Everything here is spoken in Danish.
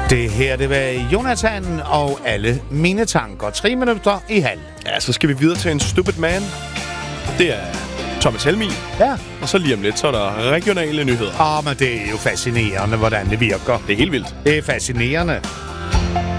Det her, det var Jonathan og alle mine tanker. 3 minutter i halv. Ja, så skal vi videre til en stupid man. Det er Thomas Helmig. Ja. Og så lige om lidt, så er der regionale nyheder. Men det er jo fascinerende, hvordan det virker. Det er helt vildt. Det er fascinerende.